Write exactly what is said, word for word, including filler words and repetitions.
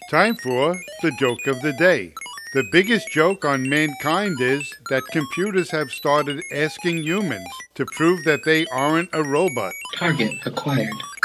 Time for the joke of the day. The biggest joke on mankind is that computers have started asking humans to prove that they aren't a robot. Target acquired.